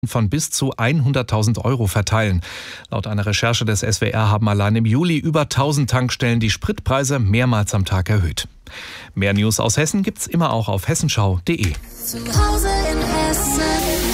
von bis zu 100.000 € verteilen. Laut einer Recherche des SWR haben allein im Juli über 1.000 Tankstellen die Spritpreise mehrmals am Tag erhöht. Mehr News aus Hessen gibt's immer auch auf hessenschau.de. Zu Hause in Hessen.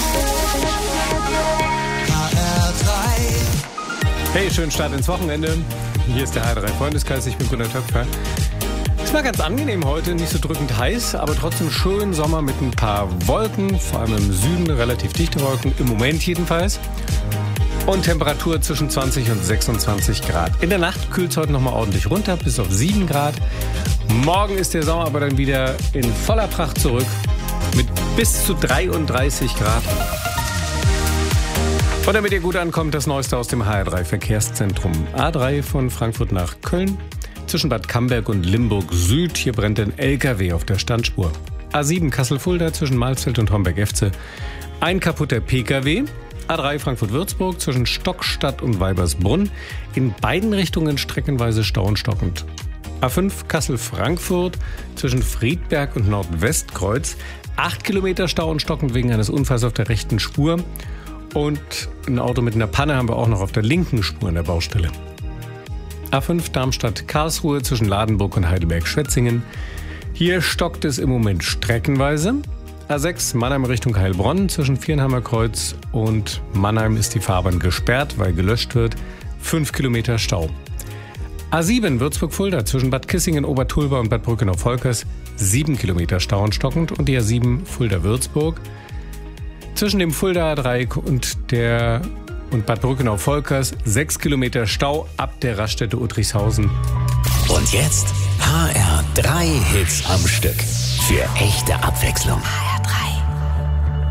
Hey, schönen Start ins Wochenende. Hier ist der HR3 Freundeskreis, ich bin Gunnar Töpfer. Es war ganz angenehm heute, nicht so drückend heiß, aber trotzdem schön Sommer mit ein paar Wolken, vor allem im Süden relativ dichte Wolken, im Moment jedenfalls. Und Temperatur zwischen 20 und 26 Grad. In der Nacht kühlt es heute nochmal ordentlich runter, bis auf 7 Grad. Morgen ist der Sommer aber dann wieder in voller Pracht zurück, mit bis zu 33 Grad. Und damit ihr gut ankommt, das Neueste aus dem HR3 Verkehrszentrum. A3 von Frankfurt nach Köln. Zwischen Bad Camberg und Limburg Süd, hier brennt ein LKW auf der Standspur. A7 Kassel-Fulda zwischen Malsfeld und Homberg-Efze. Ein kaputter PKW. A3 Frankfurt-Würzburg zwischen Stockstadt und Weibersbrunn. In beiden Richtungen streckenweise Stau und stockend. A5 Kassel-Frankfurt zwischen Friedberg und Nordwestkreuz. 8 Kilometer Stau und stockend wegen eines Unfalls auf der rechten Spur. Und ein Auto mit einer Panne haben wir auch noch auf der linken Spur an der Baustelle. A5 Darmstadt-Karlsruhe zwischen Ladenburg und Heidelberg-Schwetzingen. Hier stockt es im Moment streckenweise. A6 Mannheim Richtung Heilbronn zwischen Viernheimer Kreuz und Mannheim ist die Fahrbahn gesperrt, weil gelöscht wird. 5 Kilometer Stau. A7 Würzburg-Fulda zwischen Bad Kissingen, Obertulba und Bad Brückenau-Volkers. 7 Kilometer Stau und stockend. Und die A7 Fulda-Würzburg. Zwischen dem Fulda-Dreieck und Bad Brückenau-Volkers 6 Kilometer Stau ab der Raststätte Uttrichshausen. Und jetzt HR3 Hits am Stück. Für echte Abwechslung.